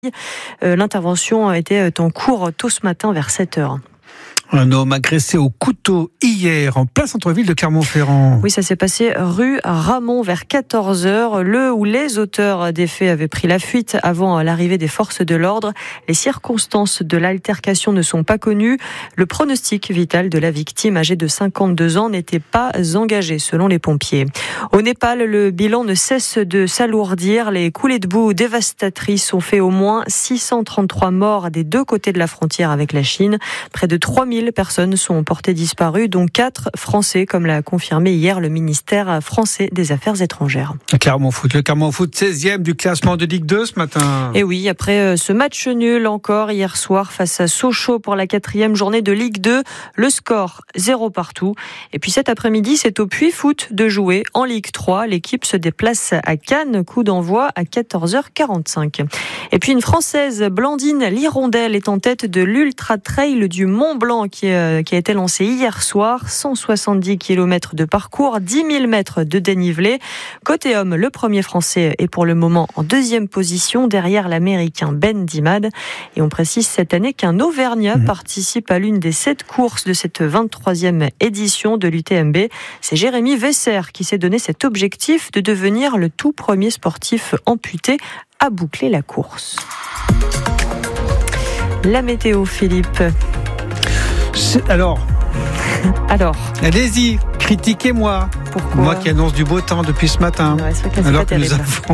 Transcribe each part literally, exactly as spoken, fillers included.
Euh, l'intervention était en cours tôt ce matin vers sept heures. Un homme agressé au couteau hier en plein centre-ville de Clermont-Ferrand. Oui, ça s'est passé rue Ramon vers quatorze heures. Le ou les auteurs des faits avaient pris la fuite avant l'arrivée des forces de l'ordre. Les circonstances de l'altercation ne sont pas connues. Le pronostic vital de la victime, âgée de cinquante-deux ans, n'était pas engagé selon les pompiers. Au Népal, le bilan ne cesse de s'alourdir. Les coulées de boue dévastatrices ont fait au moins six cent trente-trois morts des deux côtés de la frontière avec la Chine. Près de trois mille personnes sont portées disparues, dont quatre Français, comme l'a confirmé hier le ministère français des Affaires étrangères. Clermont Foot, le Clermont Foot seizième du classement de Ligue deux ce matin. Et oui, après ce match nul encore hier soir face à Sochaux pour la quatrième journée de Ligue deux, le score zéro partout. Et puis cet après-midi, c'est au Puy Foot de jouer en Ligue trois. L'équipe se déplace à Cannes, coup d'envoi à quatorze heures quarante-cinq. Et puis une Française, Blandine Lirondelle, est en tête de l'Ultra Trail du Mont Blanc qui, euh, qui a été lancé hier soir. cent soixante-dix kilomètres de parcours, dix mille mètres de dénivelé. Côté homme, le premier Français est pour le moment en deuxième position derrière l'Américain Ben Dimad. Et on précise cette année qu'un Auvergnat mmh. participe à l'une des sept courses de cette vingt-troisième édition de l'U T M B. C'est Jérémy Vesser qui s'est donné cet objectif de devenir le tout premier sportif amputé à boucler la course. La météo, Philippe. Alors, Alors, allez-y, critiquez-moi. Pourquoi ? Moi qui annonce du beau temps depuis ce matin. Ouais, c'est vrai que alors c'est que nous avons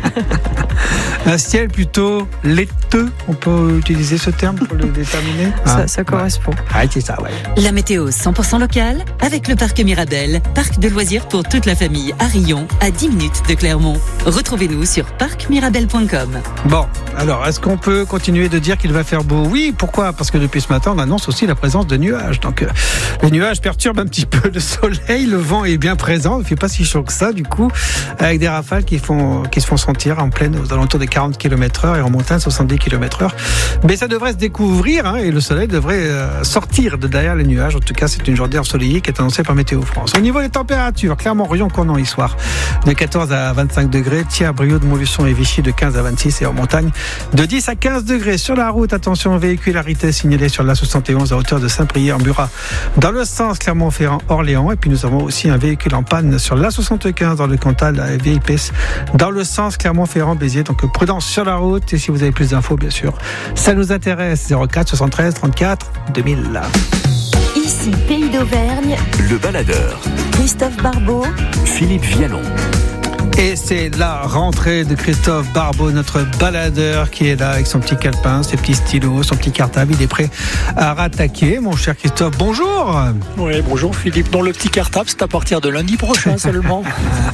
un ciel plutôt laiteux. On peut utiliser ce terme pour le déterminer. Ça, hein ça correspond. Ouais. Ah, c'est ça, ouais. La météo cent pour cent locale avec le parc Mirabel, parc de loisirs pour toute la famille à Rion, à dix minutes de Clermont. Retrouvez-nous sur parc mirabel point com. Bon, alors est-ce qu'on peut continuer de dire qu'il va faire beau ? Oui, pourquoi ? Parce que depuis ce matin, on annonce aussi la présence de nuages. Donc euh, les nuages perturbent un petit peu le soleil, le vent est bien présent, il ne fait pas si chaud que ça du coup, avec des rafales qui, font, qui se font sentir en pleine aux alentours des quarante kilomètres heure et en montagne soixante-dix kilomètres heure. Mais ça devrait se découvrir hein, et le soleil devrait euh, sortir de derrière les nuages. En tout cas, c'est une journée ensoleillée qui est annoncée par Météo France. Au niveau des températures, Clermont-Rion, Cournon, Issoire, de quatorze à vingt-cinq degrés, Thiers, Brioude, Montluçon et Vichy de quinze à vingt-six et en montagne de dix à quinze degrés. Sur la route, attention, véhicularité signalée sur l'A soixante et onze à hauteur de Saint-Priest en Murat dans le sens Clermont-Ferrand-Orléans. Et puis nous avons aussi un véhicule en panne sur l'A soixante-quinze dans le Cantal à V I P S dans le sens Clermont-Ferrand-Béziers. Donc prudence sur la route et si vous avez plus d'infos bien sûr, ça nous intéresse. zéro quatre soixante-treize trente-quatre deux mille. Ici Pays d'Auvergne, le baladeur Christophe Barbeau, Philippe Vialon. Et c'est la rentrée de Christophe Barbeau, notre baladeur qui est là avec son petit calepin, ses petits stylos, son petit cartable. Il est prêt à rattaquer. Mon cher Christophe, bonjour. Oui, bonjour Philippe. Dont le petit cartable, c'est à partir de lundi prochain seulement.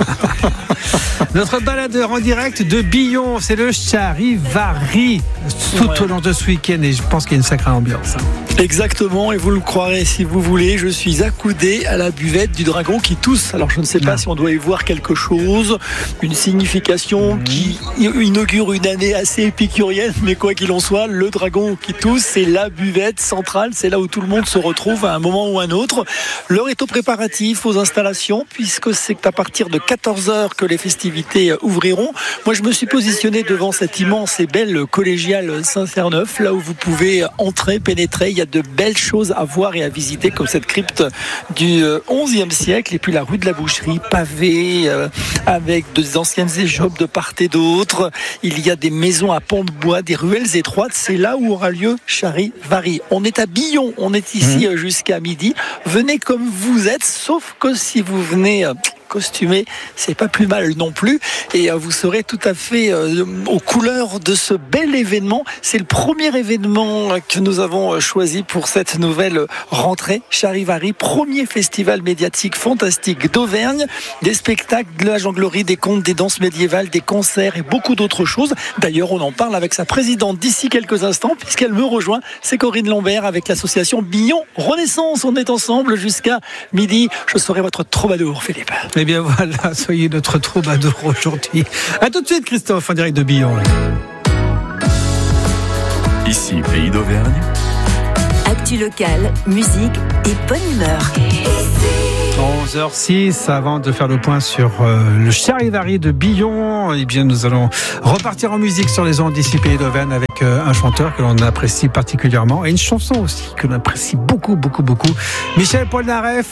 Notre baladeur en direct de Billon, c'est le Charivari tout ouais. au long de ce week-end et je pense qu'il y a une sacrée ambiance. Exactement, et vous le croirez si vous voulez, je suis accoudé à la buvette du Dragon qui tousse. Alors je ne sais pas non. si on doit y voir quelque chose, une signification mmh. qui inaugure une année assez épicurienne, mais quoi qu'il en soit, le Dragon qui tousse, c'est la buvette centrale, c'est là où tout le monde se retrouve à un moment ou un autre. L'heure est au préparatif, aux installations, puisque c'est à partir de quatorze heures que les festivités ouvriront. Moi je me suis positionné devant cette immense et belle collégiale Saint-Cerneuf, là où vous pouvez entrer, pénétrer. Il y a de belles choses à voir et à visiter, comme cette crypte du onzième siècle, et puis la rue de la Boucherie, pavée euh, avec des anciennes échoppes de part et d'autre. Il y a des maisons à pans de bois, des ruelles étroites. C'est là où aura lieu Charivari. On est à Billon, on est ici mmh. jusqu'à midi. Venez comme vous êtes, sauf que si vous venez euh, costumé, c'est pas plus mal non plus, et euh, vous serez tout à fait euh, aux couleurs de ce bel événement. C'est le premier événement que nous avons choisi pour cette nouvelle rentrée Charivari, premier festival médiatique fantastique d'Auvergne, des spectacles, de la jonglerie, des contes, des danses médiévales, des concerts et beaucoup d'autres choses. D'ailleurs, on en parle avec sa présidente d'ici quelques instants, puisqu'elle me rejoint. C'est Corinne Lambert avec l'association Billon Renaissance. On est ensemble jusqu'à midi. Je serai votre troubadour, Philippe. Eh bien voilà, soyez notre troubadour aujourd'hui. A tout de suite Christophe, en direct de Billon. Ici, Pays d'Auvergne. Actu locale, musique et bonne humeur. Ici. onze heures six, avant de faire le point sur euh, le Charivari de Billon, eh bien nous allons repartir en musique sur les ondes d'ici Pays d'Auvergne avec euh, un chanteur que l'on apprécie particulièrement et une chanson aussi que l'on apprécie beaucoup, beaucoup, beaucoup. Michel Polnareff.